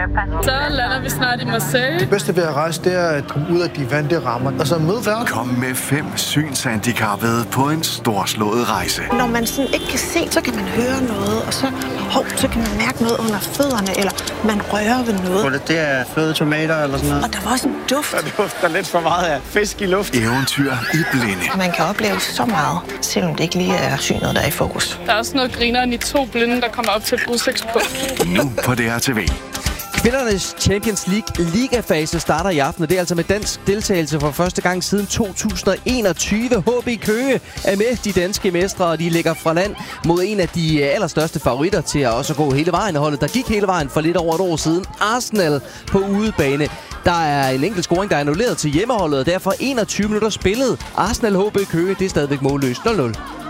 Så lander vi snart i Marseille. Det bedste ved at rejse, det er at komme ud af de vante rammer. Og så møde verden. Kom med 5 synshandicappede på en storslået rejse. Når man sådan ikke kan se, så kan man høre noget, og så kan man mærke noget under fødderne, eller man rører ved noget. Det er fløde tomater eller sådan noget. Og der var også en duft. Der dufter lidt for meget af fisk i luft. Eventyr i blinde. Man kan opleve så meget, selvom det ikke lige er synet, der er i fokus. Der er også noget grineren i 2 blinde, der kommer op til et udsigtspunkt. Nu på DRTV. Kvindernes Champions League ligafase starter i aften, og det er altså med dansk deltagelse for første gang siden 2021. HB Køge er med, de danske mestre, og de ligger fra land mod en af de allerstørste favoritter til at også gå hele vejen. Holdet, der gik hele vejen for lidt over et år siden, Arsenal på udebane. Der er en enkelt scoring, der er annulleret til hjemmeholdet, og derfor 21 minutter spillet. Arsenal HB Køge, det er stadigvæk målløst 0-0.